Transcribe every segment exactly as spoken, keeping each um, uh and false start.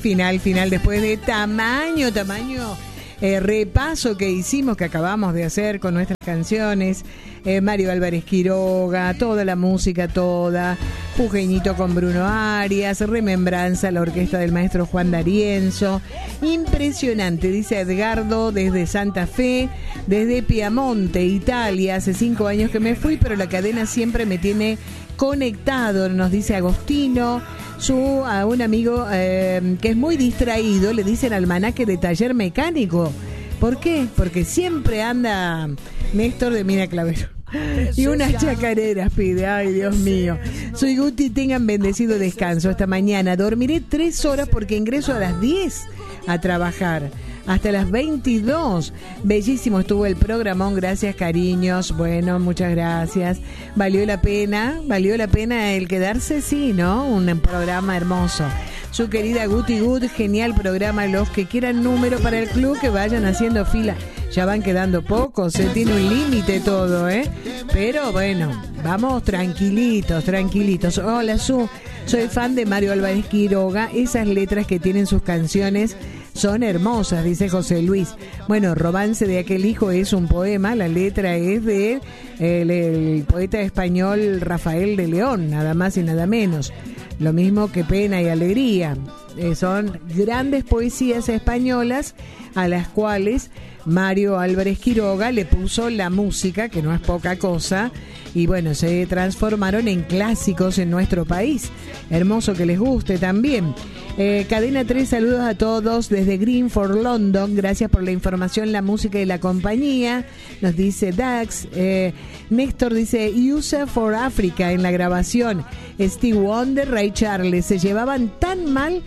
Final, final, después de tamaño, tamaño eh, repaso que hicimos, que acabamos de hacer con nuestras canciones, eh, Mario Álvarez Quiroga, toda la música, toda, Pujeñito con Bruno Arias, Remembranza, la orquesta del maestro Juan D'Arienzo, impresionante, dice Edgardo desde Santa Fe, desde Piamonte, Italia, hace cinco años que me fui, pero la cadena siempre me tiene conectado, nos dice Agostino. Su, a un amigo eh, que es muy distraído, le dicen almanaque de taller mecánico. ¿Por qué? Porque siempre anda Néstor de Mina Clavero. Y unas chacareras pide, ay Dios mío. Soy Guti, tengan bendecido descanso esta mañana. Dormiré tres horas porque ingreso a las diez a trabajar. Hasta las veintidós. Bellísimo estuvo el programón, gracias cariños. Bueno, muchas gracias. Valió la pena, valió la pena el quedarse, sí, ¿no? Un programa hermoso. Su querida Guti Good, genial programa. Los que quieran número para el club, que vayan haciendo fila. Ya van quedando pocos, se tiene un límite todo, ¿eh? Pero bueno, vamos tranquilitos, tranquilitos. Hola, Su, soy fan de Mario Álvarez Quiroga. Esas letras que tienen sus canciones son hermosas, dice José Luis. Bueno, Romance de aquel hijo es un poema, la letra es de el, el poeta español Rafael de León, nada más y nada menos. Lo mismo que Pena y Alegría. Eh, son grandes poesías españolas a las cuales Mario Álvarez Quiroga le puso la música, que no es poca cosa, y bueno, se transformaron en clásicos en nuestro país. Hermoso que les guste también. Eh, Cadena tres, saludos a todos desde Greenford, London. Gracias por la información, la música y la compañía. Nos dice Dax. Eh, Néstor dice USA for Africa en la grabación. Steve Wonder, Ray Charles se llevaban tan mal.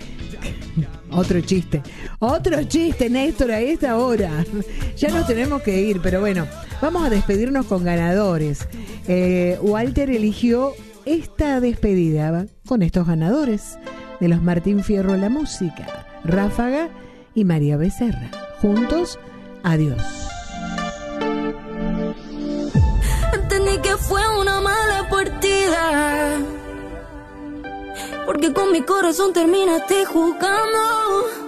Otro chiste, otro chiste, Néstor, a esta hora. Ya nos tenemos que ir, pero bueno, vamos a despedirnos con ganadores. Eh, Walter eligió esta despedida con estos ganadores de los Martín Fierro La Música, Ráfaga y María Becerra. Juntos, adiós. Entendí que fue una mala partida, porque con mi corazón terminaste jugando.